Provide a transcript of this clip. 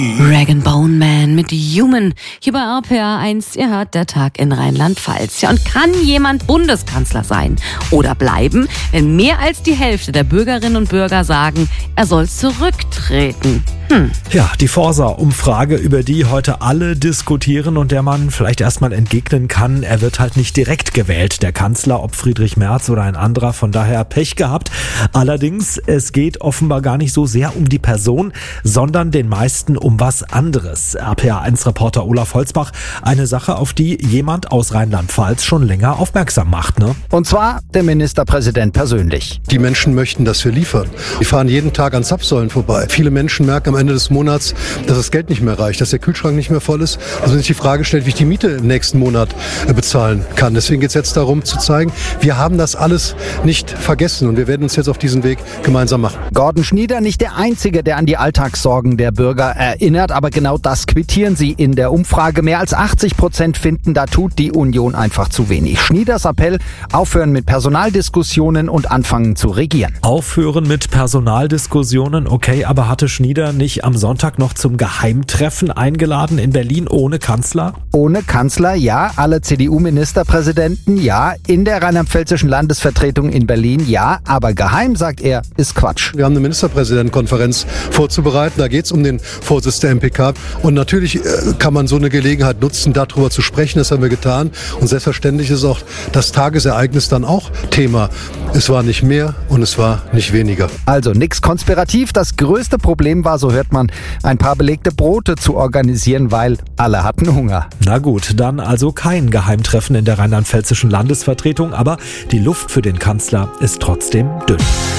Rag & Bone Man mit Human. Hier bei RPA 1, ihr hört der Tag in Rheinland-Pfalz. Ja, und kann jemand Bundeskanzler sein oder bleiben, wenn mehr als die Hälfte der Bürgerinnen und Bürger sagen, er soll zurücktreten? Ja, die Forsa-Umfrage, über die heute alle diskutieren und der man vielleicht erstmal entgegnen kann, er wird halt nicht direkt gewählt, der Kanzler, ob Friedrich Merz oder ein anderer, von daher Pech gehabt. Allerdings, es geht offenbar gar nicht so sehr um die Person, sondern den meisten um was anderes. RPA1-Reporter Olaf Holzbach, eine Sache, auf die jemand aus Rheinland-Pfalz schon länger aufmerksam macht, ne? Und zwar der Ministerpräsident persönlich. Die Menschen möchten, dass wir liefern. Die fahren jeden Tag an Zapfsäulen vorbei. Viele Menschen merken am Ende des Monats, dass das Geld nicht mehr reicht, dass der Kühlschrank nicht mehr voll ist. Also wenn sich die Frage stellt, wie ich die Miete im nächsten Monat bezahlen kann. Deswegen geht es jetzt darum zu zeigen, wir haben das alles nicht vergessen und wir werden uns jetzt auf diesen Weg gemeinsam machen. Gordon Schnieder nicht der Einzige, der an die Alltagssorgen der Bürger erinnert, aber genau das quittieren sie in der Umfrage. Mehr als 80% finden, da tut die Union einfach zu wenig. Schnieders Appell: aufhören mit Personaldiskussionen und anfangen zu regieren. Aufhören mit Personaldiskussionen, okay, aber hatte Schnieder nicht am Sonntag noch zum Geheimtreffen eingeladen in Berlin ohne Kanzler? Ohne Kanzler, ja. Alle CDU-Ministerpräsidenten, ja. In der rheinland-pfälzischen Landesvertretung in Berlin, ja. Aber geheim, sagt er, ist Quatsch. Wir haben eine Ministerpräsidentenkonferenz vorzubereiten. Da geht es um den Vorsitz der MPK. Und natürlich kann man so eine Gelegenheit nutzen, darüber zu sprechen. Das haben wir getan. Und selbstverständlich ist auch das Tagesereignis dann auch Thema. Es war nicht mehr und es war nicht weniger. Also nix konspirativ. Das größte Problem war, so hört man, ein paar belegte Brote zu organisieren, weil alle hatten Hunger. Na gut, dann also kein Geheimtreffen in der rheinland-pfälzischen Landesvertretung, aber die Luft für den Kanzler ist trotzdem dünn.